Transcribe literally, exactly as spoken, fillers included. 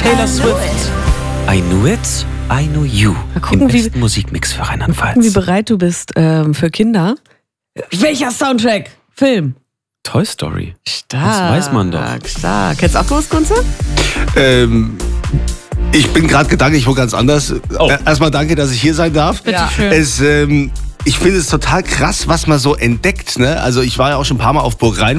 Taylor Swift. I knew it, I knew you. Mal gucken, Im besten wie, Musikmix für Rheinland-Pfalz. Wie bereit du bist ähm, für Kinder. Welcher Soundtrack? Film? Toy Story. Stark. Das weiß man doch. Stark. Kennst du auch Urs Kunze? Ähm, ich bin gerade gedanklich wo ganz anders. Oh. Erstmal danke, dass ich hier sein darf. Bitte Ja. schön. Es, ähm, ich finde es total krass, was man so entdeckt. Ne? Also ich war ja auch schon ein paar Mal auf Burg Rhein.